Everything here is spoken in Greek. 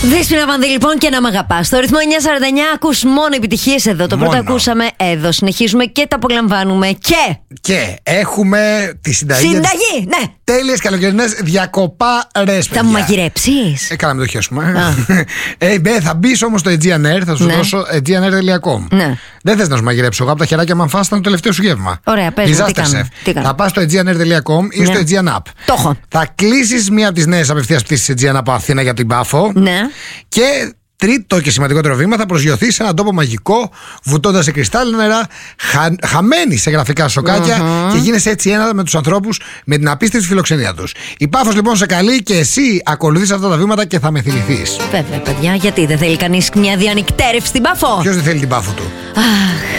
Δέσποινα Βανδύ, λοιπόν, και να μ' αγαπάς. Στο ρυθμό 949 ακούς μόνο επιτυχίες εδώ. Το πρώτο ακούσαμε εδώ. Συνεχίζουμε και τα απολαμβάνουμε. Και έχουμε τη συνταγή. Συνταγή, ναι. Τέλειες καλοκαιρινές διακοπάρες. Θα μου μαγειρέψεις? Κάναμε το χέσουμε. Θα μπεις όμως στο Aegean Air, θα σου δώσω aegeanair.com. Ναι. Δεν θες να σου μαγειρέψω εγώ από τα χεράκια, αν φας, ήταν το τελευταίο σου γεύμα. Ωραία, πες μου, τι κάνω. Θα πας στο aegeanair.com ή στο Aegean App. Το έχω. Θα κλείσεις μία από τις νέες απευθείας πτήσεις Aegean από Αθήνα για την Πάφο. Ναι. Και τρίτο και σημαντικότερο βήμα, θα προσγειωθεί σε έναν τόπο μαγικό, βουτώντας σε κρυστάλλινα νερά, χαμένη σε γραφικά σοκάκια και γίνεσαι έτσι ένα με τους ανθρώπους, με την απίστευτη φιλοξενία τους. Η Πάφος λοιπόν σε καλεί και εσύ ακολουθείς αυτά τα βήματα και θα με θυμηθείς. Βέβαια, παιδιά, γιατί δεν θέλει κανείς μια διανυκτέρευση στην Πάφο? Ποιος δεν θέλει την Πάφο του? Αχ.